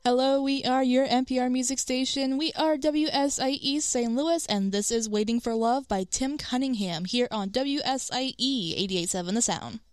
Hello, we are your NPR music station. We are WSIE St. Louis, and this is Waiting for Love by Tim Cunningham here on WSIE 88.7 The Sound.